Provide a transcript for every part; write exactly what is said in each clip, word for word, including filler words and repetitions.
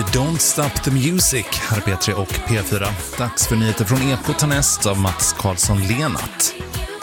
Don't Stop the Music, här är P tre och P fyra. Dags för nyheter från Ekot härnäst av Mats Karlsson-Lenat.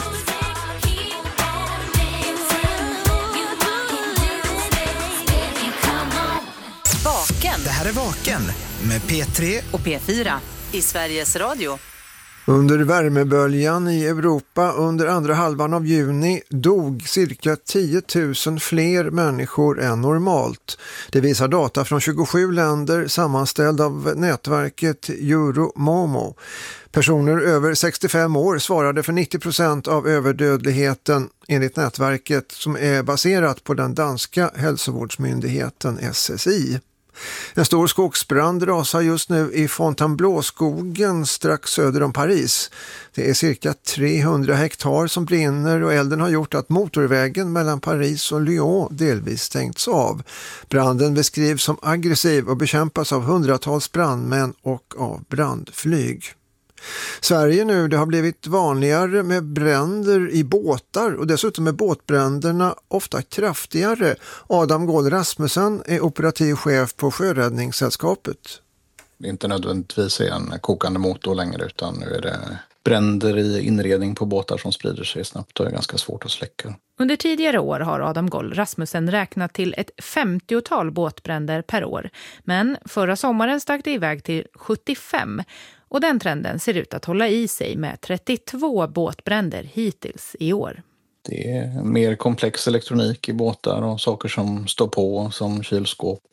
Vaken. Det här är Vaken med P tre och P fyra i Sveriges Radio. Under värmeböljan i Europa under andra halvan av juni dog cirka tio tusen fler människor än normalt. Det visar data från tjugosju länder sammanställd av nätverket Euromomo. Personer över sextiofem år svarade för nittio procent av överdödligheten enligt nätverket som är baserat på den danska hälsovårdsmyndigheten S S I. En stor skogsbrand rasar just nu i Fontainebleau-skogen strax söder om Paris. Det är cirka trehundra hektar som brinner och elden har gjort att motorvägen mellan Paris och Lyon delvis stängts av. Branden beskrivs som aggressiv och bekämpas av hundratals brandmän och av brandflyg. Sverige nu, det har blivit vanligare med bränder i båtar och dessutom är båtbränderna ofta kraftigare. Adam Gåhl Rasmussen är operativ chef på Sjöräddningssällskapet. Det är inte nödvändigtvis en kokande motor längre, utan nu är det bränder i inredning på båtar som sprider sig snabbt och är ganska svårt att släcka. Under tidigare år har Adam Gåhl Rasmussen räknat till ett femtiotal båtbränder per år. Men förra sommaren stack det iväg till sjuttiofem. Och den trenden ser ut att hålla i sig med trettiotvå båtbränder hittills i år. Det är mer komplex elektronik i båtar och saker som står på som kylskåp